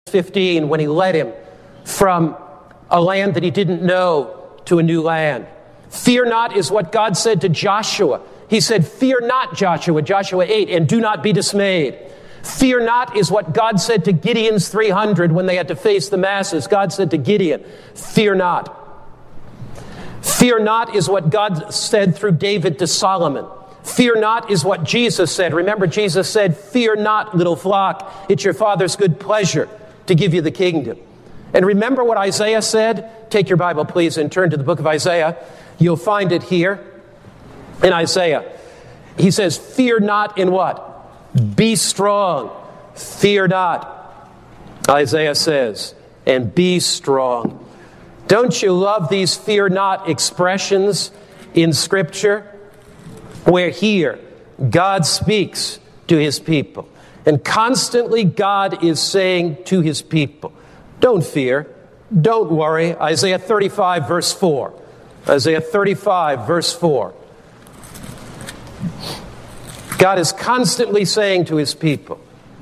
15 when he led him from a land that he didn't know to a new land. Fear not is what God said to Joshua. He said, fear not, Joshua, Joshua 8, and do not be dismayed. Fear not is what God said to Gideon's 300 when they had to face the masses. God said to Gideon, fear not. Fear not is what God said through David to Solomon. Fear not is what Jesus said. Remember, Jesus said, fear not, little flock. It's your Father's good pleasure to give you the kingdom. And remember what Isaiah said? Take your Bible, please, and turn to the book of Isaiah. You'll find it here in Isaiah. He says, fear not in what? Be strong. Fear not. Isaiah says, and be strong. Don't you love these fear not expressions in Scripture? Where here, God speaks to his people. And constantly God is saying to his people, don't fear, don't worry. Isaiah 35, verse 4. Isaiah 35, verse 4. God is constantly saying to his people,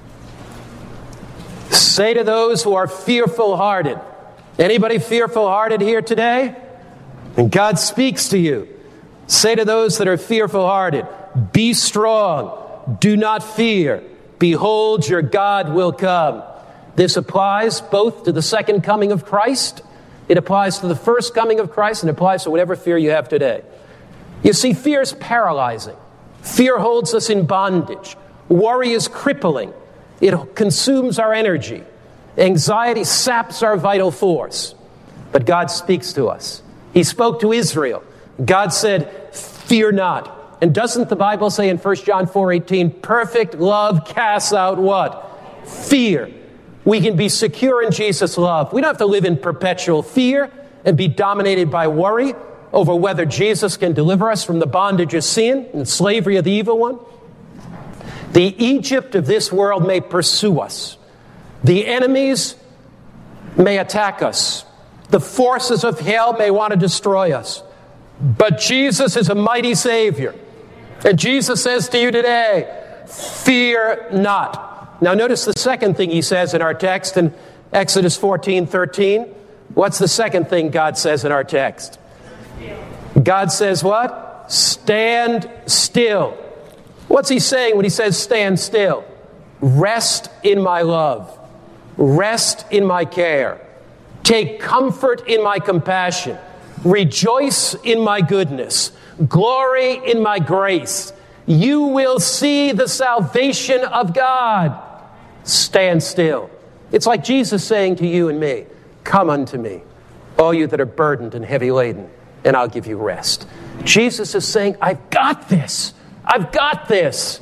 say to those who are fearful-hearted. Anybody fearful-hearted here today? And God speaks to you. Say to those that are fearful-hearted, be strong, do not fear. Behold, your God will come. This applies both to the second coming of Christ, it applies to the first coming of Christ, and it applies to whatever fear you have today. You see, fear is paralyzing. Fear holds us in bondage. Worry is crippling. It consumes our energy. Anxiety saps our vital force. But God speaks to us. He spoke to Israel. God said, fear not. And doesn't the Bible say in 1 John 4:18, perfect love casts out what? Fear. We can be secure in Jesus' love. We don't have to live in perpetual fear and be dominated by worry over whether Jesus can deliver us from the bondage of sin and slavery of the evil one. The Egypt of this world may pursue us. The enemies may attack us. The forces of hell may want to destroy us. But Jesus is a mighty Savior. And Jesus says to you today, fear not. Now notice the second thing he says in our text in Exodus 14:13. What's the second thing God says in our text? God says what? Stand still. What's he saying when he says stand still? Rest in my love. Rest in my care. Take comfort in my compassion. Rejoice in my goodness. Glory in my grace. You will see the salvation of God. Stand still. It's like Jesus saying to you and me, come unto me, all you that are burdened and heavy laden, and I'll give you rest. Jesus is saying, I've got this. I've got this.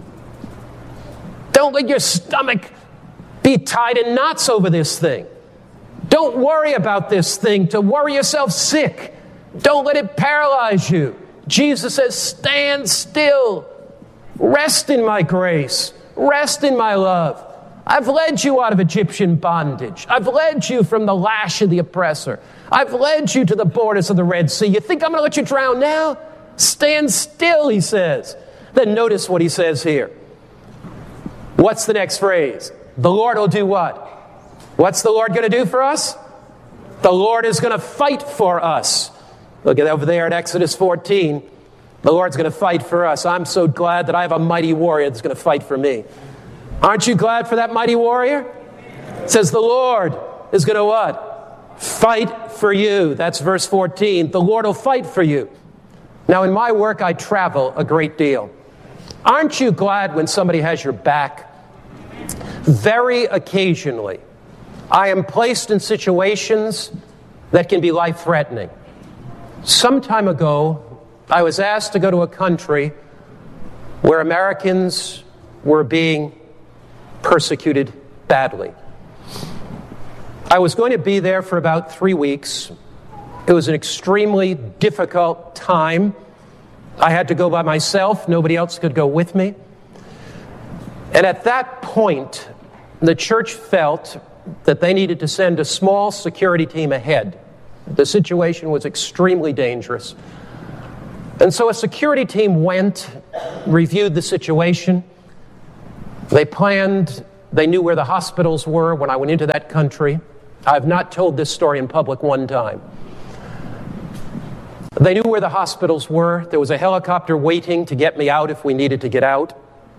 Don't let your stomach be tied in knots over this thing. Don't worry about this thing to worry yourself sick. Don't let it paralyze you. Jesus says, stand still. Rest in my grace. Rest in my love. I've led you out of Egyptian bondage. I've led you from the lash of the oppressor. I've led you to the borders of the Red Sea. You think I'm going to let you drown now? Stand still, he says. Then notice what he says here. What's the next phrase? The Lord will do what? What's the Lord going to do for us? The Lord is going to fight for us. Look at over there at Exodus 14. The Lord's going to fight for us. I'm so glad that I have a mighty warrior that's going to fight for me. Aren't you glad for that mighty warrior? It says the Lord is going to what? Fight for you. That's verse 14. The Lord will fight for you. Now in my work I travel a great deal. Aren't you glad when somebody has your back? Very occasionally, I am placed in situations that can be life-threatening. Some time ago, I was asked to go to a country where Americans were being persecuted badly. I was going to be there for about 3 weeks. It was an extremely difficult time. I had to go by myself. Nobody else could go with me. And at that point, the church felt that they needed to send a small security team ahead. The situation was extremely dangerous. And so a security team went, reviewed the situation. They planned They knew where the hospitals were when I went into that country. I've not told this story in public one time. They knew where the hospitals were. There was a helicopter waiting to get me out if we needed to get out.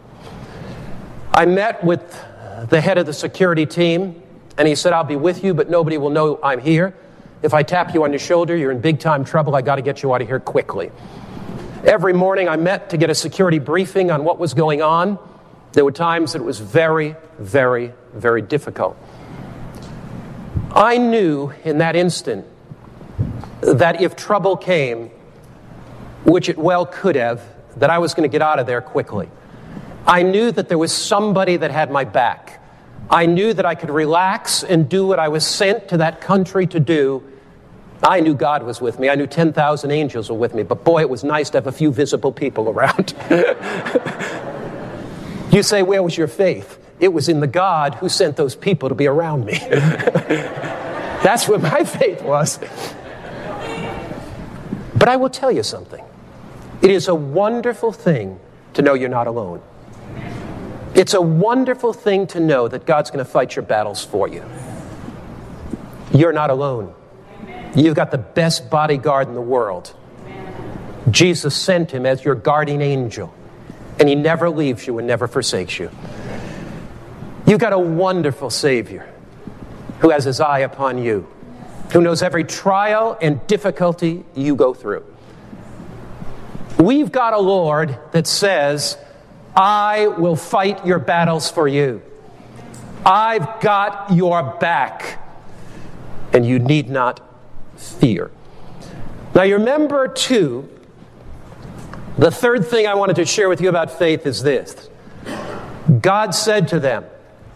I met with the head of the security team, and he said, I'll be with you, but nobody will know I'm here. If I tap you on your shoulder, you're in big time trouble. I got to get you out of here quickly. Every morning I met to get a security briefing on what was going on. There were times that it was very, very, very difficult. I knew in that instant that if trouble came, which it well could have, that I was going to get out of there quickly. I knew that there was somebody that had my back. I knew that I could relax and do what I was sent to that country to do. I knew God was with me. I knew 10,000 angels were with me. But boy, it was nice to have a few visible people around. You say, where was your faith? It was in the God who sent those people to be around me. That's where my faith was. But I will tell you something. It is a wonderful thing to know you're not alone. It's a wonderful thing to know that God's going to fight your battles for you. You're not alone. You've got the best bodyguard in the world. Jesus sent him as your guardian angel. And he never leaves you and never forsakes you. You've got a wonderful Savior who has his eye upon you, who knows every trial and difficulty you go through. We've got a Lord that says, I will fight your battles for you. I've got your back, and you need not fear. Now you remember, too, the third thing I wanted to share with you about faith is this. God said to them,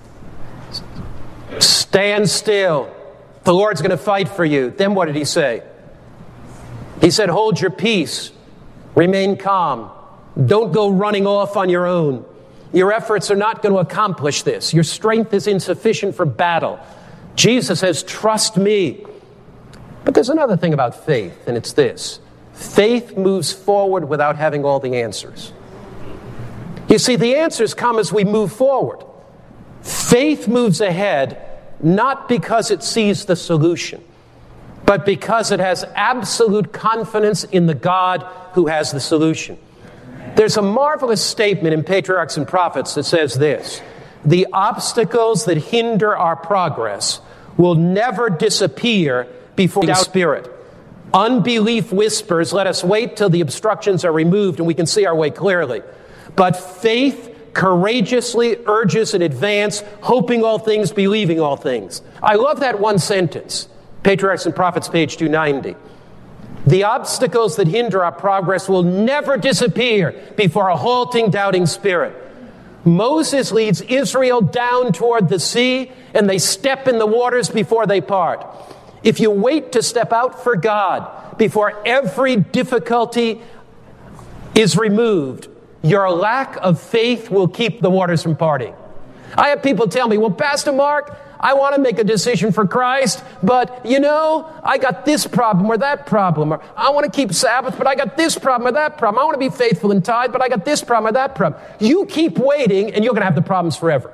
stand still. The Lord's going to fight for you. Then what did he say? He said, hold your peace. Remain calm. Don't go running off on your own. Your efforts are not going to accomplish this. Your strength is insufficient for battle. Jesus says, trust me. But there's another thing about faith, and it's this. Faith moves forward without having all the answers. You see, the answers come as we move forward. Faith moves ahead not because it sees the solution, but because it has absolute confidence in the God who has the solution. There's a marvelous statement in Patriarchs and Prophets that says this: the obstacles that hinder our progress will never disappear before our spirit. Unbelief whispers, let us wait till the obstructions are removed and we can see our way clearly. But faith courageously urges in advance, hoping all things, believing all things. I love that one sentence. Patriarchs and Prophets, page 290. The obstacles that hinder our progress will never disappear before a halting, doubting spirit. Moses leads Israel down toward the sea, and they step in the waters before they part. If you wait to step out for God before every difficulty is removed, your lack of faith will keep the waters from parting. I have people tell me, well, Pastor Mark, I want to make a decision for Christ, but, I got this problem or that problem. Or I want to keep Sabbath, but I got this problem or that problem. I want to be faithful in tithe, but I got this problem or that problem. You keep waiting, and you're going to have the problems forever.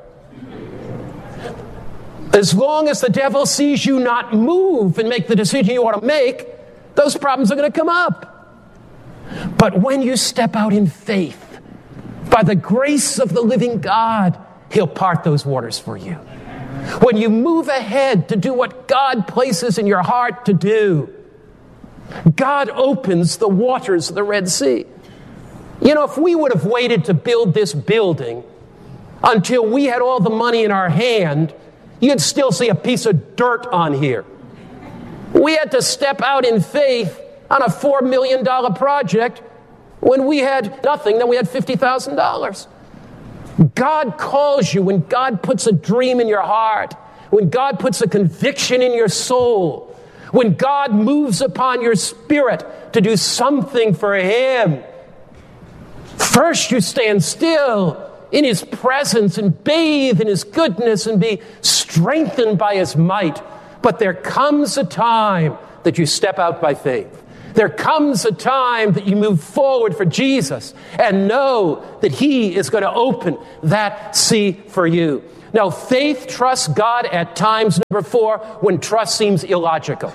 As long as the devil sees you not move and make the decision you want to make, those problems are going to come up. But when you step out in faith, by the grace of the living God, he'll part those waters for you. When you move ahead to do what God places in your heart to do, God opens the waters of the Red Sea. If we would have waited to build this building until we had all the money in our hand, you'd still see a piece of dirt on here. We had to step out in faith on a $4 million project when we had nothing, then we had $50,000. God calls you when God puts a dream in your heart, when God puts a conviction in your soul, when God moves upon your spirit to do something for Him. First you stand still in His presence and bathe in His goodness and be strengthened by His might. But there comes a time that you step out by faith. There comes a time that you move forward for Jesus and know that He is going to open that sea for you. Now, faith trusts God at times, number 4, when trust seems illogical.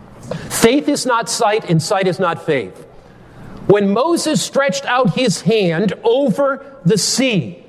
Faith is not sight, and sight is not faith. When Moses stretched out his hand over the sea,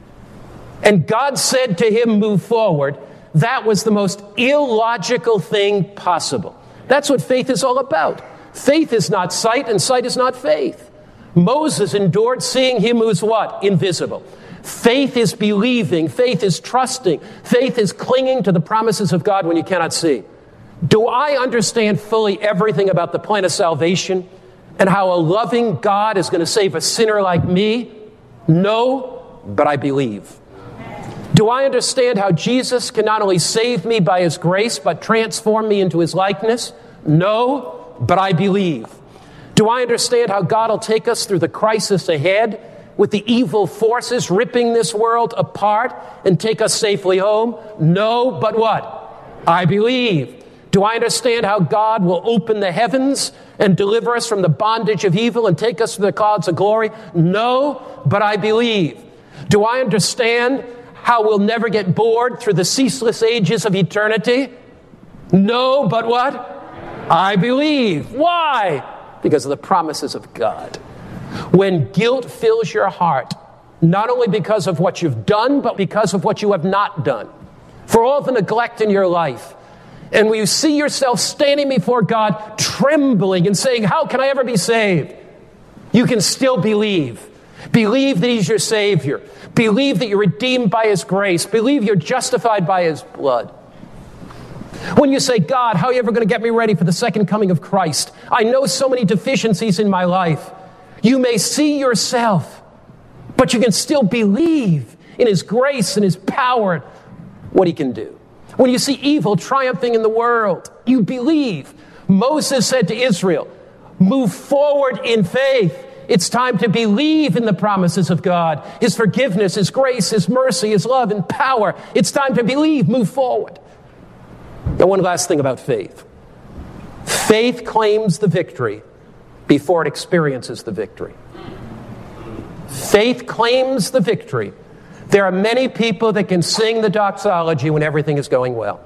and God said to him, move forward, that was the most illogical thing possible. That's what faith is all about. Faith is not sight, and sight is not faith. Moses endured seeing him who's what? Invisible. Faith is believing. Faith is trusting. Faith is clinging to the promises of God when you cannot see. Do I understand fully everything about the plan of salvation and how a loving God is going to save a sinner like me? No, but I believe. Do I understand how Jesus can not only save me by his grace, but transform me into his likeness? No, but I believe. Do I understand how God will take us through the crisis ahead with the evil forces ripping this world apart and take us safely home? No, but what? I believe. Do I understand how God will open the heavens and deliver us from the bondage of evil and take us to the clouds of glory? No, but I believe. Do I understand how we'll never get bored through the ceaseless ages of eternity? No, but what? I believe. Why? Because of the promises of God. When guilt fills your heart, not only because of what you've done, but because of what you have not done, for all the neglect in your life, and when you see yourself standing before God, trembling and saying, how can I ever be saved? You can still believe. Believe that he's your Savior. Believe that you're redeemed by his grace. Believe you're justified by his blood. When you say, God, how are you ever going to get me ready for the second coming of Christ? I know so many deficiencies in my life. You may see yourself, but you can still believe in his grace and his power, what he can do. When you see evil triumphing in the world, you believe. Moses said to Israel, move forward in faith. It's time to believe in the promises of God, his forgiveness, his grace, his mercy, his love and power. It's time to believe, move forward. Now, one last thing about faith. Faith claims the victory before it experiences the victory. Faith claims the victory. There are many people that can sing the doxology when everything is going well.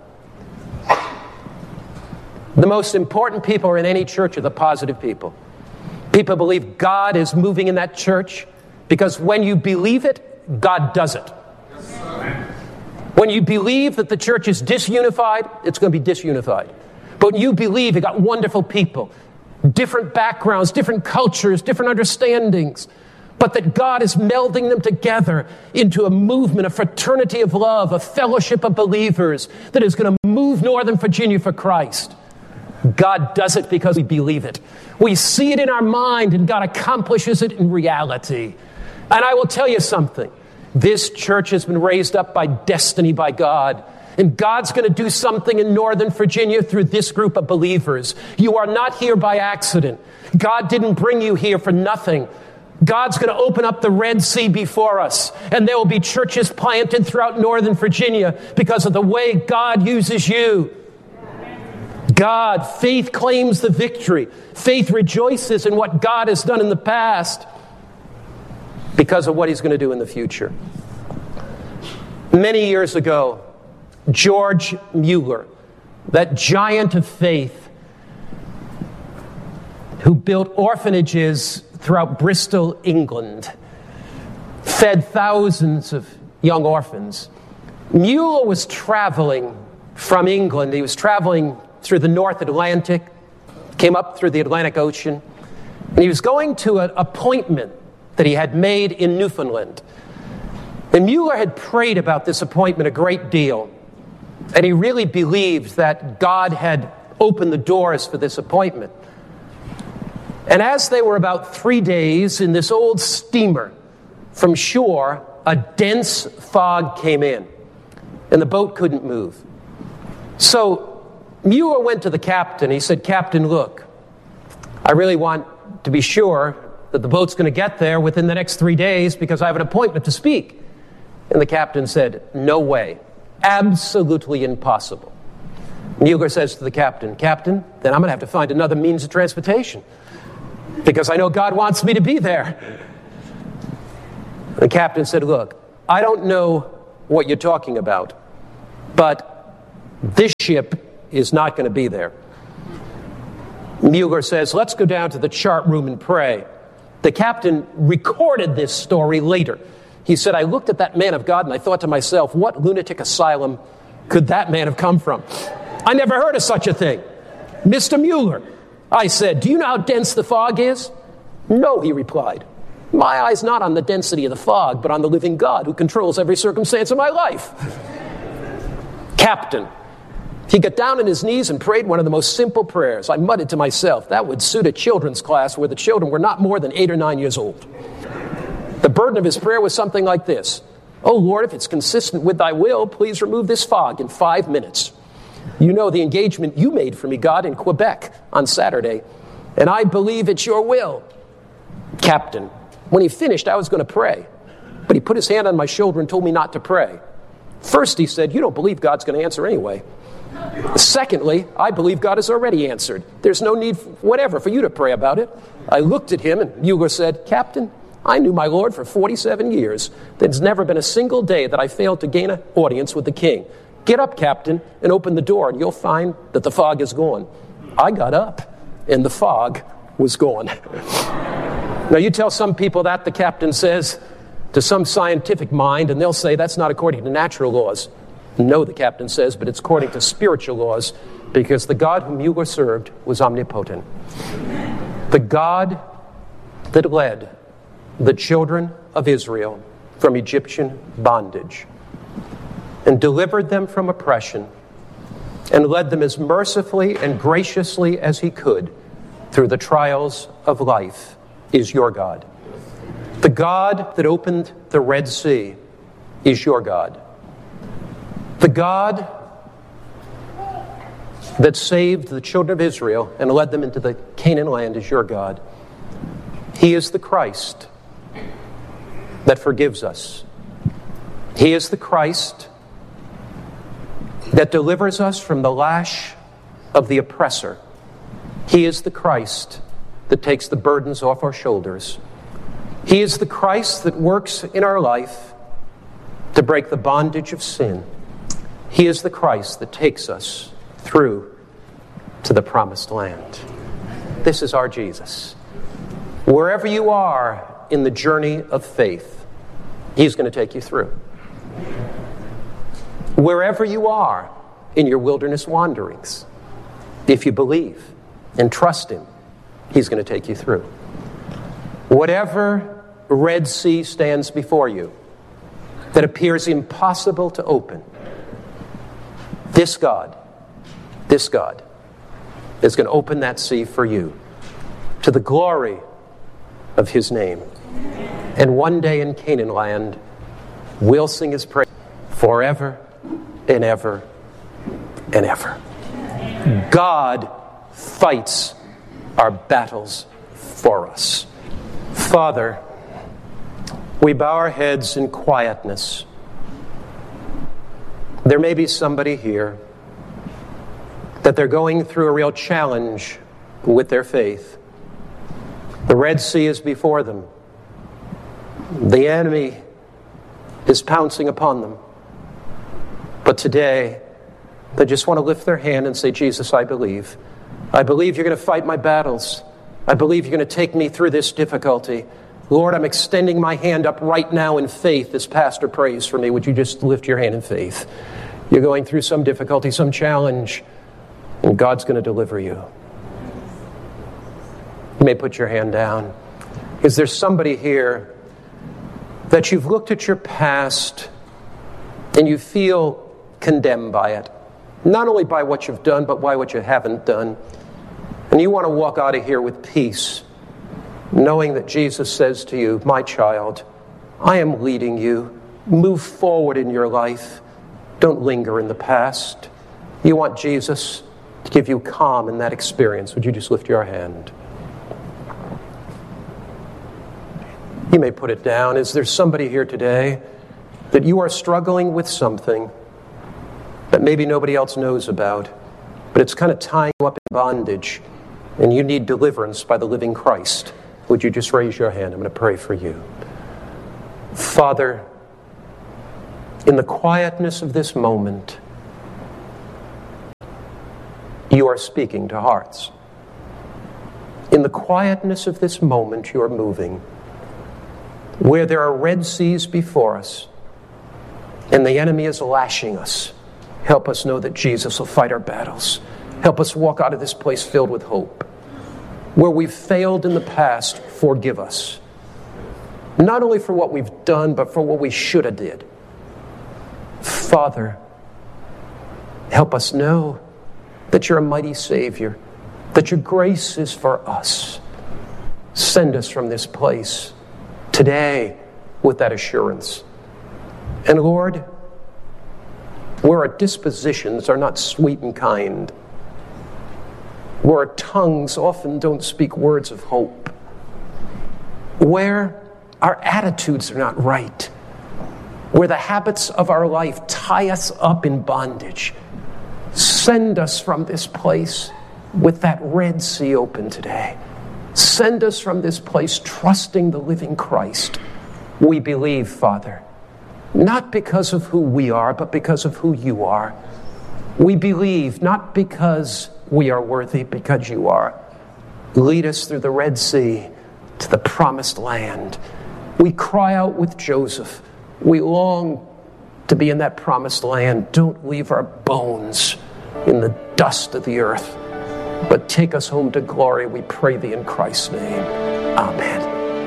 The most important people in any church are the positive people. People believe God is moving in that church because when you believe it, God does it. When you believe that the church is disunified, it's going to be disunified. But when you believe you got wonderful people, different backgrounds, different cultures, different understandings, but that God is melding them together into a movement, a fraternity of love, a fellowship of believers that is going to move Northern Virginia for Christ. God does it because we believe it. We see it in our mind, and God accomplishes it in reality. And I will tell you something. This church has been raised up by destiny by God. And God's going to do something in Northern Virginia through this group of believers. You are not here by accident. God didn't bring you here for nothing. God's going to open up the Red Sea before us, and there will be churches planted throughout Northern Virginia because of the way God uses you. Faith claims the victory. Faith rejoices in what God has done in the past because of what he's going to do in the future. Many years ago, George Mueller, that giant of faith who built orphanages throughout Bristol, England, fed thousands of young orphans. Mueller was traveling from England. He was traveling through the North Atlantic, came up through the Atlantic Ocean, and he was going to an appointment that he had made in Newfoundland. And Mueller had prayed about this appointment a great deal, and he really believed that God had opened the doors for this appointment. And as they were about 3 days in this old steamer from shore, a dense fog came in, and the boat couldn't move. So Mueller went to the captain. He said, Captain, look, I really want to be sure that the boat's going to get there within the next 3 days because I have an appointment to speak. And the captain said, no way. Absolutely impossible. Mueller says to the captain, Captain, then I'm going to have to find another means of transportation because I know God wants me to be there. The captain said, look, I don't know what you're talking about, but this ship is not going to be there. Mueller says, let's go down to the chart room and pray. The captain recorded this story later. He said, I looked at that man of God and I thought to myself, what lunatic asylum could that man have come from? I never heard of such a thing. Mr. Mueller, I said, do you know how dense the fog is? No, he replied. My eye's not on the density of the fog, but on the living God who controls every circumstance of my life. Captain, he got down on his knees and prayed one of the most simple prayers. I muttered to myself, that would suit a children's class where the children were not more than 8 or 9 years old. The burden of his prayer was something like this. Oh Lord, if it's consistent with thy will, please remove this fog in 5 minutes. You know the engagement you made for me, God, in Quebec on Saturday, and I believe it's your will. Captain, when he finished, I was going to pray, but he put his hand on my shoulder and told me not to pray. First, he said, you don't believe God's going to answer anyway. Secondly, I believe God has already answered. There's no need, whatever, for you to pray about it. I looked at him, and Mueller said, Captain, I knew my Lord for 47 years. There's never been a single day that I failed to gain an audience with the king. Get up, Captain, and open the door, and you'll find that the fog is gone. I got up, and the fog was gone. Now, you tell some people that, the captain says, to some scientific mind, and they'll say that's not according to natural laws. No, the captain says, but it's according to spiritual laws, because the God whom Mueller served was omnipotent. The God that led the children of Israel from Egyptian bondage and delivered them from oppression and led them as mercifully and graciously as he could through the trials of life is your God. The God that opened the Red Sea is your God. The God that saved the children of Israel and led them into the Canaan land is your God. He is the Christ that forgives us. He is the Christ that delivers us from the lash of the oppressor. He is the Christ that takes the burdens off our shoulders. He is the Christ that works in our life to break the bondage of sin. He is the Christ that takes us through to the promised land. This is our Jesus. Wherever you are in the journey of faith, he's going to take you through. Wherever you are in your wilderness wanderings, if you believe and trust him, he's going to take you through. Whatever Red Sea stands before you that appears impossible to open, this God is going to open that sea for you to the glory of his name. And one day in Canaan land, we'll sing his praise forever and ever and ever. God fights our battles for us. Father, we bow our heads in quietness. There may be somebody here that they're going through a real challenge with their faith. The Red Sea is before them. The enemy is pouncing upon them. But today, they just want to lift their hand and say, Jesus, I believe. I believe you're going to fight my battles. I believe you're going to take me through this difficulty. Lord, I'm extending my hand up right now in faith as Pastor prays for me. Would you just lift your hand in faith? You're going through some difficulty, some challenge, and God's going to deliver you. You may put your hand down. Is there somebody here that you've looked at your past and you feel condemned by it? Not only by what you've done, but by what you haven't done. And you want to walk out of here with peace, knowing that Jesus says to you, my child, I am leading you. Move forward in your life. Don't linger in the past. You want Jesus to give you calm in that experience. Would you just lift your hand? You may put it down. Is there somebody here today that you are struggling with something that maybe nobody else knows about, but it's kind of tying you up in bondage, and you need deliverance by the living Christ? Would you just raise your hand? I'm going to pray for you. Father, In the quietness of this moment, you are speaking to hearts. In the quietness of this moment, you are moving. Where there are red seas before us, and the enemy is lashing us, help us know that Jesus will fight our battles. Help us walk out of this place filled with hope. Where we've failed in the past, forgive us. Not only for what we've done, but for what we should have did. Father, help us know that you're a mighty Savior, that your grace is for us. Send us from this place today with that assurance. And Lord, where our dispositions are not sweet and kind, where our tongues often don't speak words of hope, where our attitudes are not right, where the habits of our life tie us up in bondage, send us from this place with that Red Sea open today. Send us from this place trusting the living Christ. We believe, Father, not because of who we are, but because of who you are. We believe not because we are worthy, because you are. Lead us through the Red Sea to the promised land. We cry out with Joseph. We long to be in that promised land. Don't leave our bones in the dust of the earth, but take us home to glory, we pray thee in Christ's name. Amen.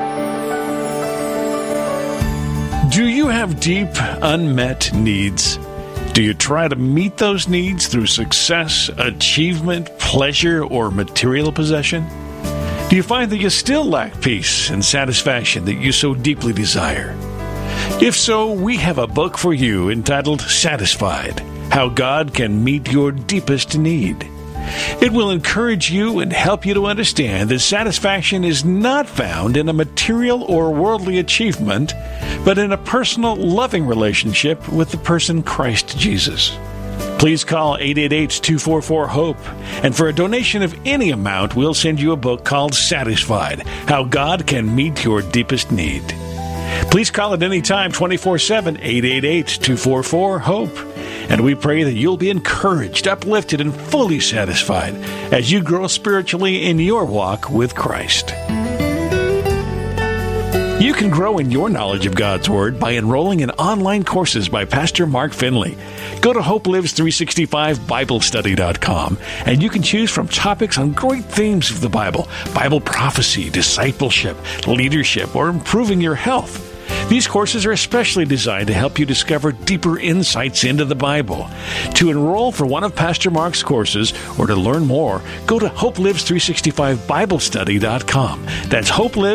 Do you have deep, unmet needs? Do you try to meet those needs through success, achievement, pleasure, or material possession? Do you find that you still lack peace and satisfaction that you so deeply desire? If so, we have a book for you entitled Satisfied: How God Can Meet Your Deepest Need. It will encourage you and help you to understand that satisfaction is not found in a material or worldly achievement, but in a personal, loving relationship with the person Christ Jesus. Please call 888-244-HOPE, and for a donation of any amount, we'll send you a book called Satisfied: How God Can Meet Your Deepest Need. Please call at any time, 24/7, 888-244-HOPE. And we pray that you'll be encouraged, uplifted, and fully satisfied as you grow spiritually in your walk with Christ. You can grow in your knowledge of God's Word by enrolling in online courses by Pastor Mark Finley. Go to HopeLives365BibleStudy.com, and you can choose from topics on great themes of the Bible: Bible prophecy, discipleship, leadership, or improving your health. These courses are especially designed to help you discover deeper insights into the Bible. To enroll for one of Pastor Mark's courses or to learn more, go to HopeLives365BibleStudy.com. That's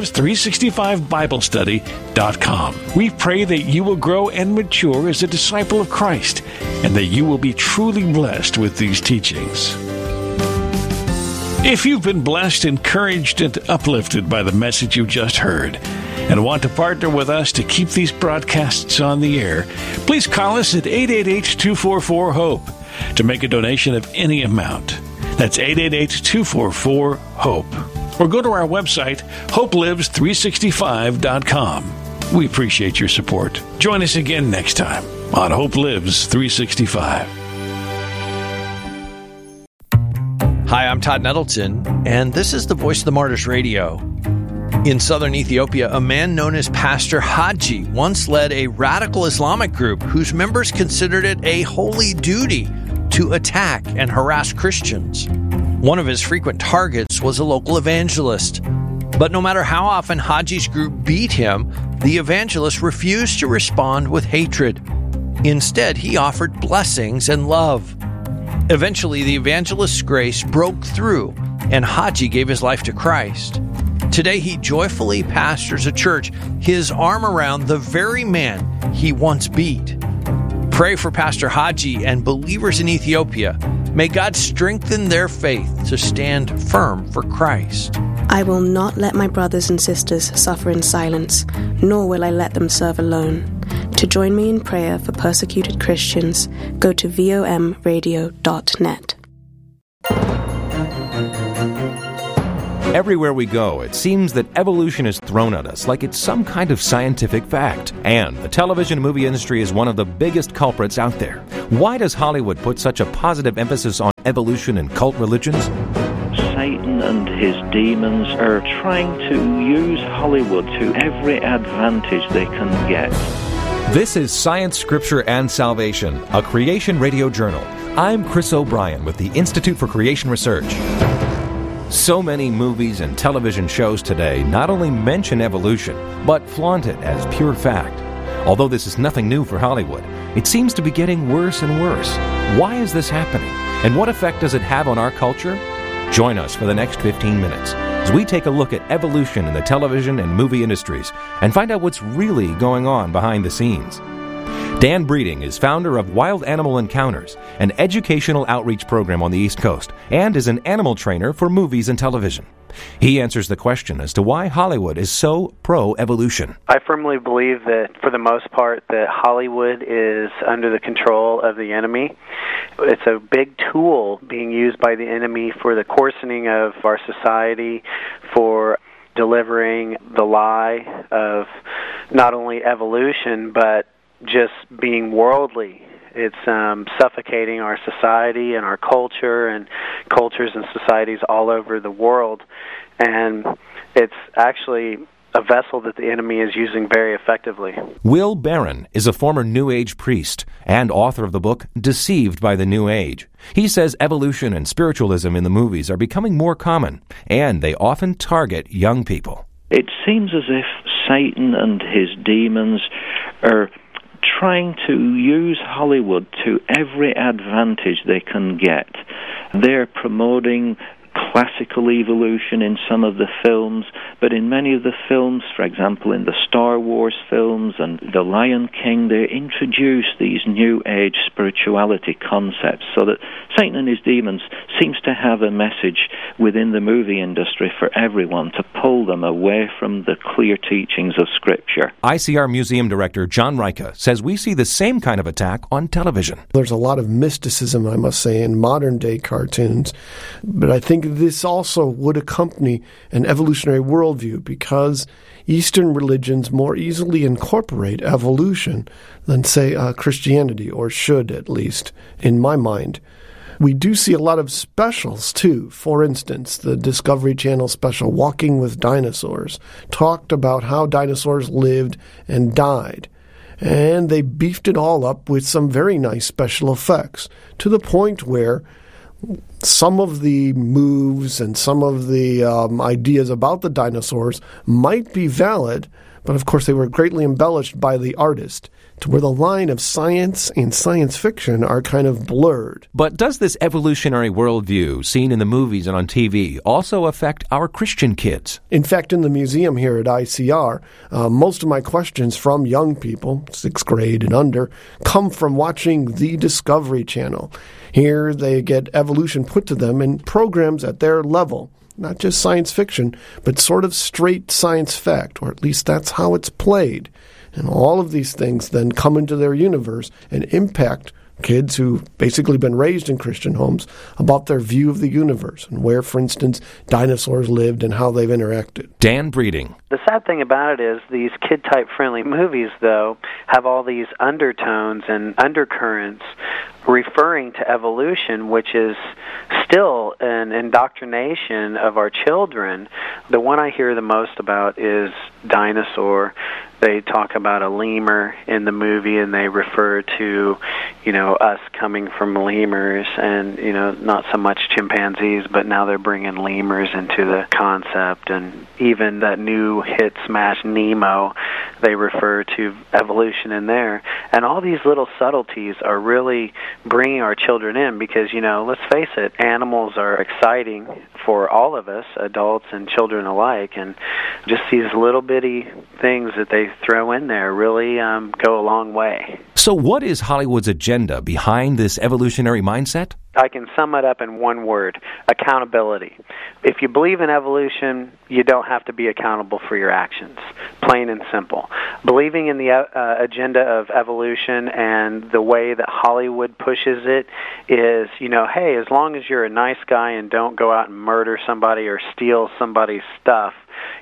HopeLives365BibleStudy.com. We pray that you will grow and mature as a disciple of Christ, and that you will be truly blessed with these teachings. If you've been blessed, encouraged, and uplifted by the message you just heard, and want to partner with us to keep these broadcasts on the air, please call us at 888-244-HOPE to make a donation of any amount. That's 888-244-HOPE. Or go to our website, HopeLives365.com. We appreciate your support. Join us again next time on Hope Lives 365. Hi, I'm Todd Nettleton, and this is the Voice of the Martyrs Radio. In southern Ethiopia, a man known as Pastor Haji once led a radical Islamic group whose members considered it a holy duty to attack and harass Christians. One of his frequent targets was a local evangelist. But no matter how often Haji's group beat him, the evangelist refused to respond with hatred. Instead, he offered blessings and love. Eventually, the evangelist's grace broke through, and Haji gave his life to Christ. Today, he joyfully pastors a church, his arm around the very man he once beat. Pray for Pastor Haji and believers in Ethiopia. May God strengthen their faith to stand firm for Christ. I will not let my brothers and sisters suffer in silence, nor will I let them serve alone. To join me in prayer for persecuted Christians, go to vomradio.net. Everywhere we go, it seems that evolution is thrown at us like it's some kind of scientific fact. And the television and movie industry is one of the biggest culprits out there. Why does Hollywood put such a positive emphasis on evolution and cult religions? Satan and his demons are trying to use Hollywood to every advantage they can get. This is Science, Scripture, and Salvation, a Creation Radio journal. I'm Chris O'Brien with the Institute for Creation Research. So many movies and television shows today not only mention evolution, but flaunt it as pure fact. Although this is nothing new for Hollywood, it seems to be getting worse and worse. Why is this happening? And what effect does it have on our culture? Join us for the next 15 minutes as we take a look at evolution in the television and movie industries and find out what's really going on behind the scenes. Dan Breeding is founder of Wild Animal Encounters, an educational outreach program on the East Coast, and is an animal trainer for movies and television. He answers the question as to why Hollywood is so pro-evolution. I firmly believe that, for the most part, that Hollywood is under the control of the enemy. It's a big tool being used by the enemy for the coarsening of our society, for delivering the lie of not only evolution, but just being worldly. It's suffocating our society and our culture and cultures and societies all over the world. And it's actually a vessel that the enemy is using very effectively. Will Barron is a former New Age priest and author of the book Deceived by the New Age. He says evolution and spiritualism in the movies are becoming more common, and they often target young people. It seems as if Satan and his demons are trying to use Hollywood to every advantage they can get. They're promoting classical evolution in some of the films, but in many of the films, for example, in the Star Wars films and The Lion King, they introduce these New Age spirituality concepts, so that Satan and his demons seems to have a message within the movie industry for everyone to pull them away from the clear teachings of Scripture. ICR Museum Director John Reicha says we see the same kind of attack on television. There's a lot of mysticism, I must say, in modern-day cartoons, but I think this also would accompany an evolutionary worldview because Eastern religions more easily incorporate evolution than, say, Christianity, or should at least, in my mind. We do see a lot of specials, too. For instance, the Discovery Channel special, Walking with Dinosaurs, talked about how dinosaurs lived and died. And they beefed it all up with some very nice special effects, to the point where some of the moves and some of the ideas about the dinosaurs might be valid, but of course they were greatly embellished by the artist, to where the line of science and science fiction are kind of blurred. But does this evolutionary worldview seen in the movies and on TV also affect our Christian kids? In fact, in the museum here at ICR, most of my questions from young people, 6th grade and under, come from watching the Discovery Channel. Here they get evolution put to them in programs at their level. Not just science fiction, but sort of straight science fact, or at least that's how it's played. And all of these things then come into their universe and impact kids who've basically been raised in Christian homes about their view of the universe and where, for instance, dinosaurs lived and how they've interacted. Dan Breeding. The sad thing about it is these kid-type friendly movies, though, have all these undertones and undercurrents referring to evolution, which is still an indoctrination of our children. The one I hear the most about is Dinosaur. They talk about a lemur in the movie, and they refer to, us coming from lemurs and, not so much chimpanzees, but now they're bringing lemurs into the concept. And even that new hit smash Nemo, they refer to evolution in there. And all these little subtleties are really bringing our children in because, let's face it, animals are exciting for all of us, adults and children alike, and just these little bitty things that they throw in there really go a long way. So what is Hollywood's agenda behind this evolutionary mindset? I can sum it up in one word: accountability. If you believe in evolution, you don't have to be accountable for your actions, plain and simple. Believing in the agenda of evolution and the way that Hollywood pushes it is, hey, as long as you're a nice guy and don't go out and murder somebody or steal somebody's stuff,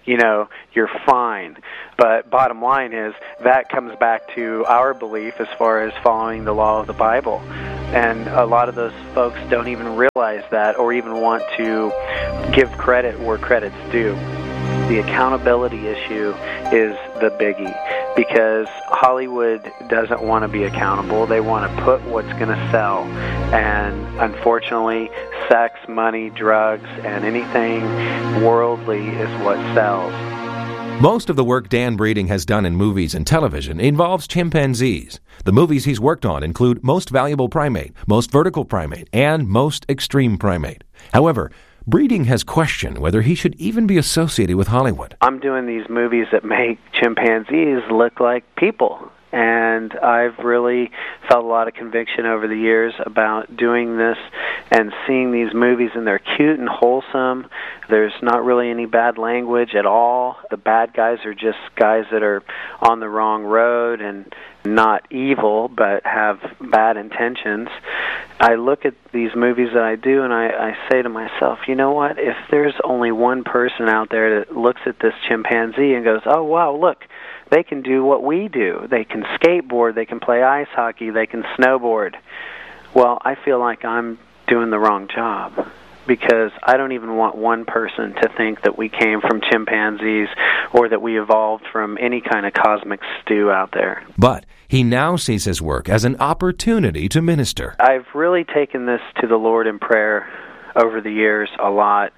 you're fine. But bottom line is that comes back to our belief as far as following the law of the Bible. And a lot of those folks don't even realize that or even want to give credit where credit's due. The accountability issue is the biggie, because Hollywood doesn't want to be accountable. They want to put what's going to sell. And unfortunately, sex, money, drugs, and anything worldly is what sells. Most of the work Dan Breeding has done in movies and television involves chimpanzees. The movies he's worked on include Most Valuable Primate, Most Vertical Primate, and Most Extreme Primate. However, Breeding has questioned whether he should even be associated with Hollywood. I'm doing these movies that make chimpanzees look like people. And I've really felt a lot of conviction over the years about doing this and seeing these movies, and they're cute and wholesome. There's not really any bad language at all. The bad guys are just guys that are on the wrong road and not evil but have bad intentions. I look at these movies that I do and I say to myself, you know what, if there's only one person out there that looks at this chimpanzee and goes, oh wow, look, they can do what we do. They can skateboard, they can play ice hockey, they can snowboard. Well, I feel like I'm doing the wrong job, because I don't even want one person to think that we came from chimpanzees or that we evolved from any kind of cosmic stew out there. But he now sees his work as an opportunity to minister. I've really taken this to the Lord in prayer over the years a lot,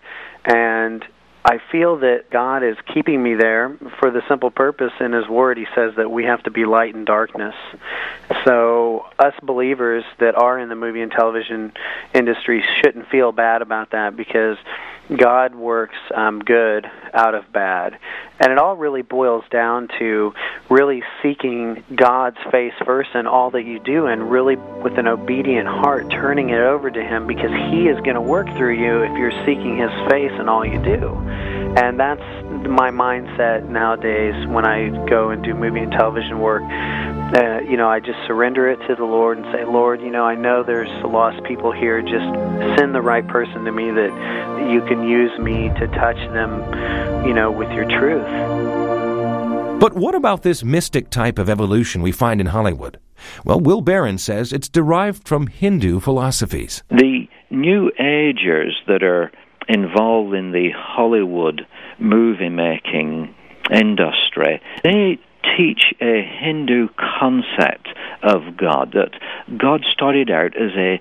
and I feel that God is keeping me there for the simple purpose in His Word. He says that we have to be light in darkness. So us believers that are in the movie and television industry shouldn't feel bad about that, because God works good out of bad. And it all really boils down to really seeking God's face first in all that you do, and really with an obedient heart turning it over to Him, because He is going to work through you if you're seeking His face in all you do. And that's my mindset nowadays when I go and do movie and television work. I just surrender it to the Lord and say, Lord, I know there's lost people here. Just send the right person to me that you can use me to touch them, with your truth. But what about this mystic type of evolution we find in Hollywood? Well, Will Barron says it's derived from Hindu philosophies. The New Agers that are involved in the Hollywood movie-making industry, they teach a Hindu concept of God, that God started out as a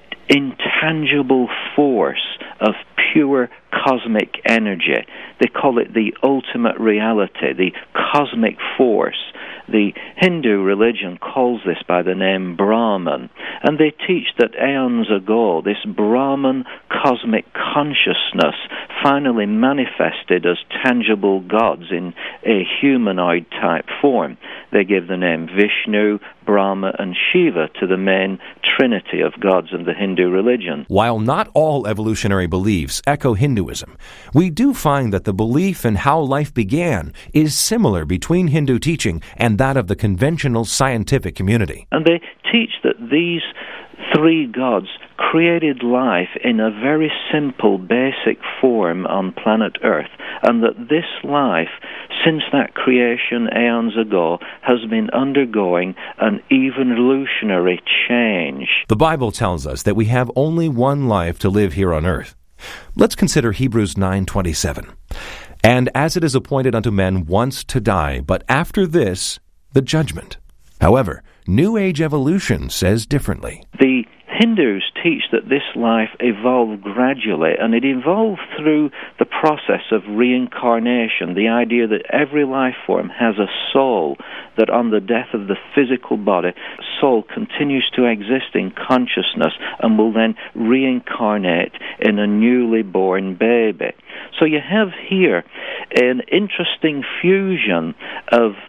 intangible force of pure cosmic energy. They call it the ultimate reality, the cosmic force. The Hindu religion calls this by the name Brahman, and they teach that eons ago this Brahman cosmic consciousness finally manifested as tangible gods in a humanoid type form. They give the name Vishnu, Brahma, and Shiva to the main trinity of gods in the Hindu religion. While not all evolutionary beliefs echo Hinduism, we do find that the belief in how life began is similar between Hindu teaching and that of the conventional scientific community. And they teach that these three gods created life in a very simple, basic form on planet Earth, and that this life, since that creation eons ago, has been undergoing an evolutionary change. The Bible tells us that we have only one life to live here on earth. Let's consider Hebrews 9:27. And as it is appointed unto men once to die, but after this, the judgment. However, New Age evolution says differently. The Hindus teach that this life evolved gradually, and it evolved through the process of reincarnation, the idea that every life form has a soul, that on the death of the physical body, soul continues to exist in consciousness and will then reincarnate in a newly born baby. So you have here an interesting fusion of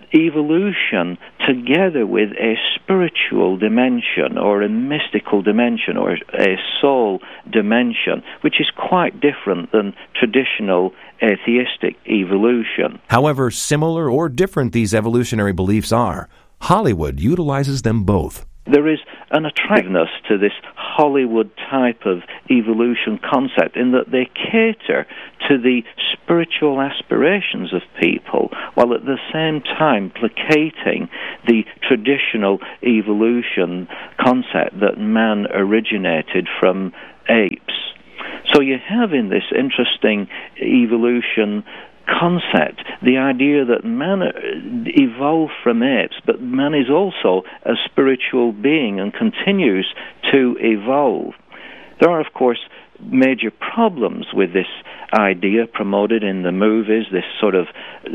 evolution together with a spiritual dimension or a mystical dimension or a soul dimension, which is quite different than traditional atheistic evolution. However similar or different these evolutionary beliefs are, Hollywood utilizes them both. There is an attractiveness to this Hollywood type of evolution concept in that they cater to the spiritual aspirations of people while at the same time placating the traditional evolution concept that man originated from apes. So you have in this interesting evolution concept the idea that man evolved from apes, but man is also a spiritual being and continues to evolve. There are, of course, major problems with this idea promoted in the movies, this sort of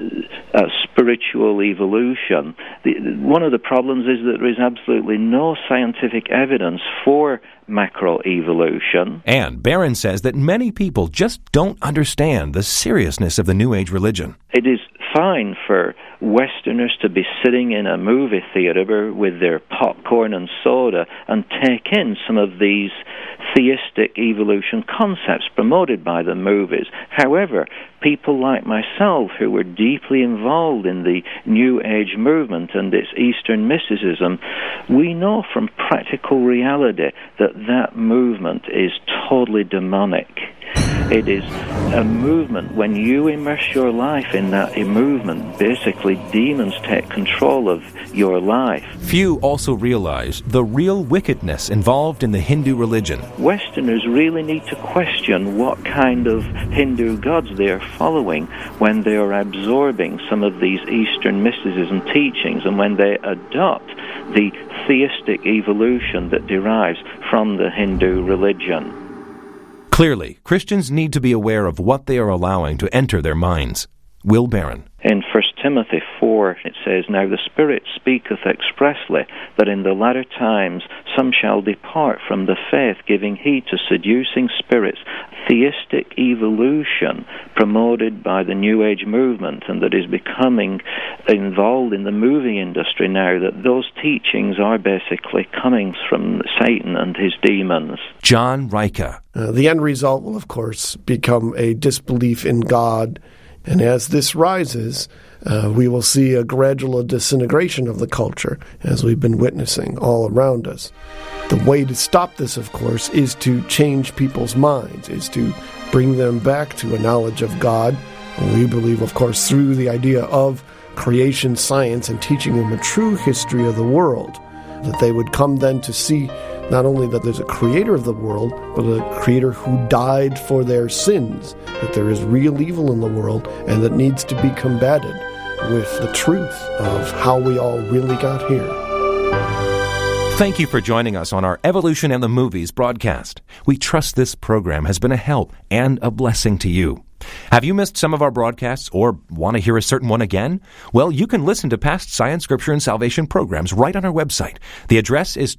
spiritual evolution. One of the problems is that there is absolutely no scientific evidence for macroevolution. And Barron says that many people just don't understand the seriousness of the New Age religion. It is fine for Westerners to be sitting in a movie theater with their popcorn and soda and take in some of these theistic evolution concepts promoted by the movies. However, people like myself who were deeply involved in the New Age movement and its Eastern mysticism, we know from practical reality that that movement is totally demonic. It is a movement, when you immerse your life in that movement, basically demons take control of your life. Few also realize the real wickedness involved in the Hindu religion. Westerners really need to question what kind of Hindu gods they are following when they are absorbing some of these Eastern mysticism teachings and when they adopt the theistic evolution that derives from the Hindu religion. Clearly, Christians need to be aware of what they are allowing to enter their minds. Will Barron. In 1 Timothy 4, it says, "Now the Spirit speaketh expressly that in the latter times some shall depart from the faith, giving heed to seducing spirits." Theistic evolution promoted by the New Age movement and that is becoming involved in the movie industry now, that those teachings are basically coming from Satan and his demons. John Rica. The end result will, of course, become a disbelief in God. And as this rises, we will see a gradual disintegration of the culture, as we've been witnessing all around us. The way to stop this, of course, is to change people's minds, is to bring them back to a knowledge of God. And we believe, of course, through the idea of creation science and teaching them a true history of the world, that they would come then to see not only that there's a creator of the world, but a creator who died for their sins, that there is real evil in the world and that needs to be combated with the truth of how we all really got here. Thank you for joining us on our Evolution and the Movies broadcast. We trust this program has been a help and a blessing to you. Have you missed some of our broadcasts or want to hear a certain one again? Well, you can listen to past Science, Scripture, and Salvation programs right on our website. The address is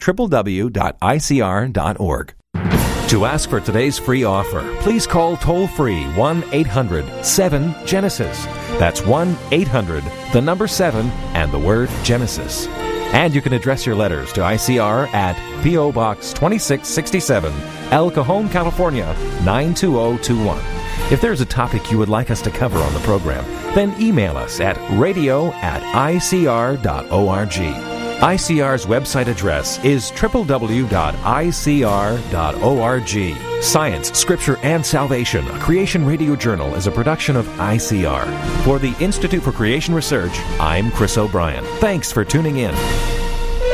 www.icr.org. To ask for today's free offer, please call toll-free 1-800-7-GENESIS. That's 1-800-7 and the word Genesis. And you can address your letters to ICR at P.O. Box 2667, El Cajon, California, 92021. If there's a topic you would like us to cover on the program, then email us at radio@icr.org. ICR's website address is www.icr.org. Science, Scripture, and Salvation, a Creation Radio Journal, is a production of ICR. For the Institute for Creation Research, I'm Chris O'Brien. Thanks for tuning in.